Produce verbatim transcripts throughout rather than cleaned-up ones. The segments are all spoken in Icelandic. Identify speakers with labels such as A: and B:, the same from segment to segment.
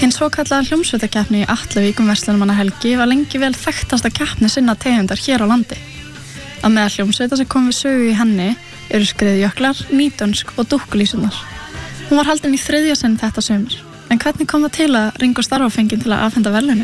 A: Hinn svokallaða hljómsveitakeppni í Atlavík um verslunarmannahelgi var lengi vel þekktasta keppni sinna tegundar hér á landi. Að meðal hljómsveita sem kom við sögu í henni eru Skriðjöklar, Nýdönsk og Dúkkulísurnar. Hún var haldin í þriðja sinn þetta sumar. En hvernig kom það til að Ringo Starr var fenginn til að afhenda verðlaunin?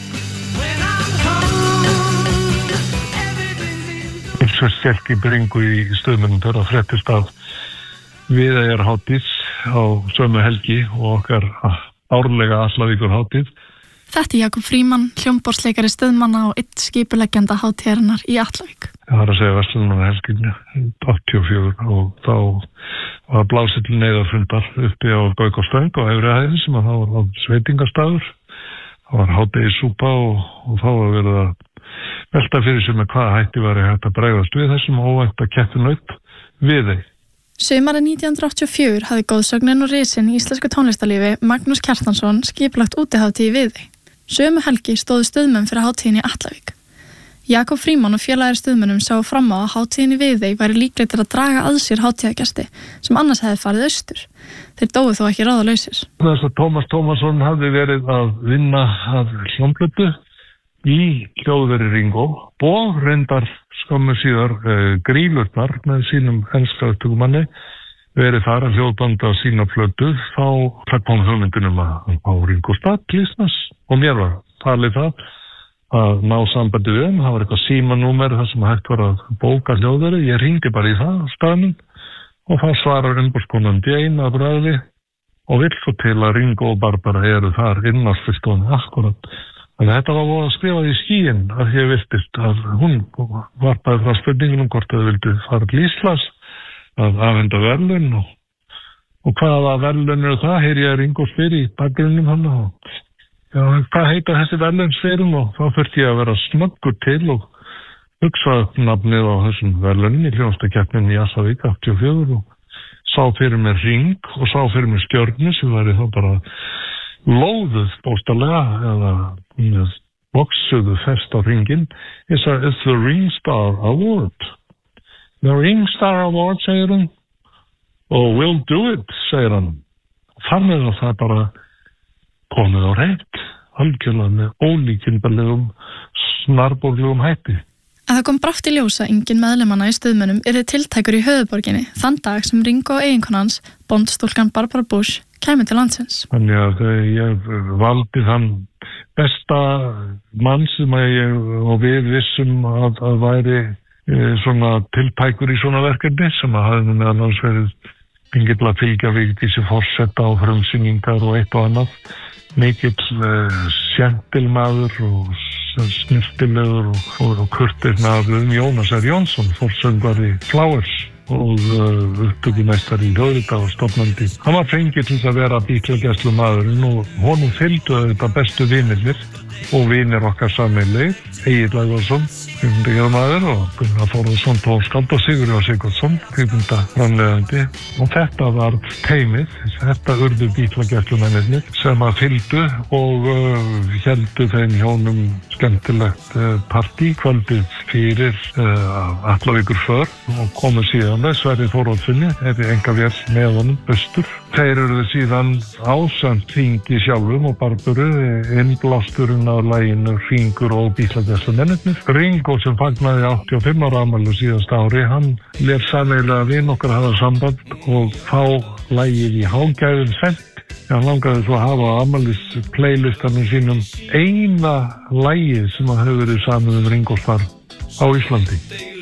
B: Svo stelki Ringo í Stöðmennundar að fréttist af Viðeyjarhátíð á sömu helgi og okkar árlega Atlavíkur hátíð.
A: Þetta er Jakob Frímann, hljómborðsleikari Stöðmanna og einn skipuleggjanda hátíðarinnar í Atlavík.
B: Það var að segja verslunarmannahelginni áttatíu og fjögur og þá var blásið til neyðarfundar uppi á Gaukastöng og Efrihæðin sem að þá var sveitingastaður. Það var hádegisúpa og, og þá var verið að velta fyrir sig með hvaða hætti væri hægt að bregðast við þessum óvænta keppinaut Viðey.
A: Sumarið nítján hundruð áttatíu og fjögur hafði góðsögnin og risinn í íslensku tónlistarlífi Magnús Kjartansson skipulagt útihátíð í Viðey. Sömu helgi stóðu stuðmenn fyrir hátíðin í Atlavík. Jakob Frímann og félagir stuðmönnum sáu fram á að hátíðin í Viðey væri líkleg til að draga að sér hátíðagesti sem annars hefði farið austur. Þeir dóu þó ekki ráðalausir.
B: Þess að Tómas Tómasson hafði verið að vinna að hljómplötu í hljóðveri Ringo og reyndar skömmu síðar uh, Grílurnar með sínum enska upptökumanni verið þar að hljóðbanda sína plötu. Þá það kom hugmyndunum að á Ringo Starr Lísnas og mér var talið það að ná sambandi við þeim. Það var eitthvað símanúmer þar sem hægt var að bóka hljóðveri. Ég hringdi bara í það á staðnum og þá svarar umboðskonandi eina bræði og vill svo til að Ringo og Barbara eru þar innanstillstofan akkurat. Þannig að þetta var að skrifa í skíin að ég viltist að hún varpaði frá spurningunum hvort þau vildu fara til Íslands að afhenda verðlaun og, og hvaða verðlaun eru það? Heyri ég Ringo spyr í bakgrunnum hann og já, hvað heita þessi verðlaunsfyrum og þá þurfti ég að vera snöggur til og hugsa upp nafnið á þessum verðlaunum í hljómsveitakeppninni í Atlavík áttatíu og fjögur og sá fyrir mér Ring og sá fyrir mér stjörnu sem væri þá bara lóðuð bóstalega eða boksuðu fest á ringin. Ég sagði, it's the Ring Star Award. The Ring Star Award, segir hann. Og we'll do it, segir hann. Þannig að það bara komið á reitt, algjörlega með ólíkindarlegum, snarborlegum hætti.
A: En það kom brátt í ljós að enginn meðlimanna í stuðmönnum yrði tiltækur í höfuðborginni þann dag sem Ringo og eiginkona hans, bondstúlkan Barbara Bush, kæmi til landsins.
B: Þannig að ég valdi þann besta mann sem að ég og við vissum að, að væri e, svona tiltækur í svona verkefni sem að hafði með annars verið fengill að fylgja Vigdísi forseta á frumsýningar og eitt og annað. Mikill uh, sjentilmaður og snirtilegur og, og, og kurteismaður Jónas R. Jónsson, forsöngvari Flowers og uh, upptökumeistari í Hljóðrita og stofnandi. Hann var fengið til að vera bílagæslumaðurinn og honum fylgdu þetta bestu vinirnir og vinir okkar sameiginlegir, Egill Ævarsson, kvikmyndagerðarmaður og Gunnar Þórðarson tónskáld og Sigurður Sigurðsson, kvikmyndaframleiðandi. Og þetta var teymið, þetta urðu bílagæslumennirnir sem að fylgdu og uh, héldu þeim hjónum skemmtilegt uh, partí kvöldið fyrir uh, Atlavíkur för og komu síðan með Sverri Þórðarssoni, eða enga vél með honum austur. Þeir urðu síðan ásamt Hringi sjálfum og Barbaru innblásturinn af laginu Hringur og bílagæslumennirnir. Ringo sem fagnaði áttatíu og fimm ára afmæli síðasta ári, hann lét sameiginlega vin okkar hafa samband og fá lagið í hálfgæðum sent. Hann langaði svo að hafa á afmælis playlistanum sínum eina lagið sem að hefur verið samið um Ringo Starr á Íslandi.